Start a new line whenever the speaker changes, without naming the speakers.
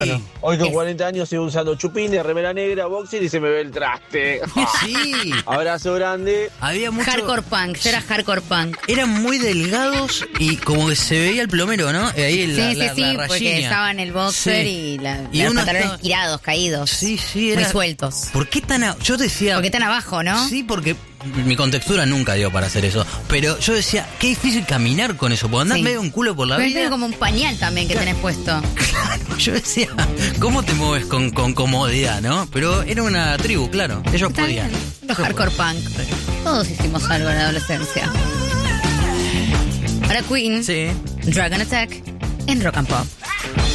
Hoy con 40 años sigo usando chupines, remera negra, boxer y se me ve el traste.
Sí.
Abrazo grande.
Había mucho...
Hardcore punk, yo era hardcore punk.
Eran muy delgados y como que se veía el plomero, ¿no? Ahí
Sí,
la
porque
rayilla.
estaba en el boxer
Sí.
y los
uno
pantalones
estaba-
tirados, caídos.
Sí, era...
Muy sueltos.
¿Por qué tan...? Yo decía...
Porque tan abajo, ¿no?
Sí, porque mi contextura nunca dio para hacer eso. Pero yo decía, qué difícil caminar con eso, porque andás
Sí.
medio un culo por la
Pero es
vida.
medio como un pañal también que tenés puesto.
Claro, yo decía, ¿cómo te mueves con comodidad, no? Pero era una tribu, claro. Ellos
Está
podían.
bien. Los hardcore punk. Todos hicimos algo en la adolescencia. Ahora Queen,
Sí.
Dragon Attack, en Rock and Pop.